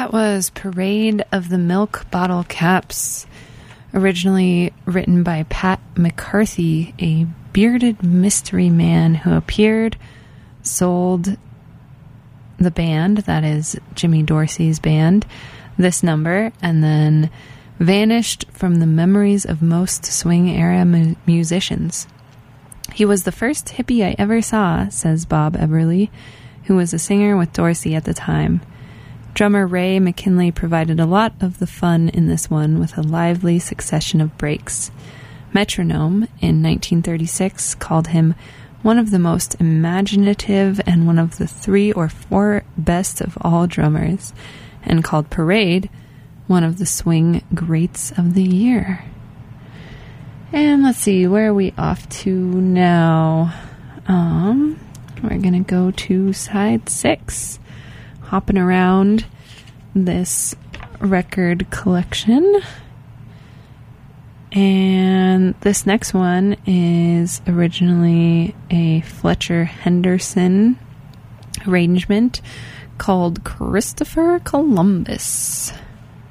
That was Parade of the Milk Bottle Caps, originally written by Pat McCarthy, a bearded mystery man who appeared, sold the band, that is Jimmy Dorsey's band, this number, and then vanished from the memories of most swing-era musicians. He was the first hippie I ever saw, says Bob Eberly, who was a singer with Dorsey at the time. Drummer Ray McKinley provided a lot of the fun in this one with a lively succession of breaks. Metronome, in 1936, called him one of the most imaginative and one of the 3 or 4 best of all drummers, and called Parade one of the swing greats of the year. And let's see, where are we off to now? We're going to go to side 6. Hopping around this record collection. And this next one is originally a Fletcher Henderson arrangement called Christopher Columbus.